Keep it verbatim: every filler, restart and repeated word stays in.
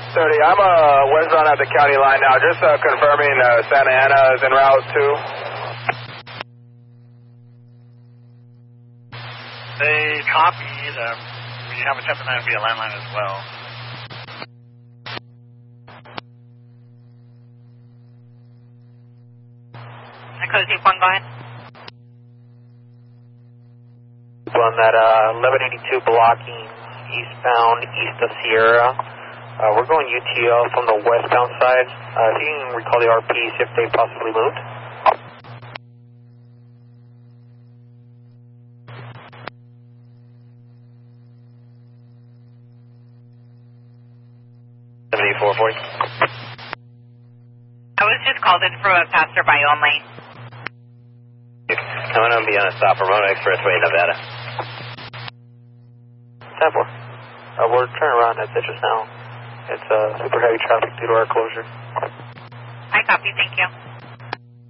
thirty, I'm uh, westbound at the county line now. Just uh, confirming uh, Santa Ana is en route too. They copied. Um, we have a ten nine via landline as well. Code two one, go ahead. On that uh, eleven eighty-two blocking eastbound east of Sierra. Uh, we're going U T L from the westbound side. Uh, if you can recall the R Ps if they possibly moved. seventy-four forty. I was just called in for a passerby only. Coming on beyond a stop from Ramona Expressway, Nevada. ten four. Uh, we're turning around at Citrus now. It's uh, super heavy traffic due to our closure. I copy, thank you.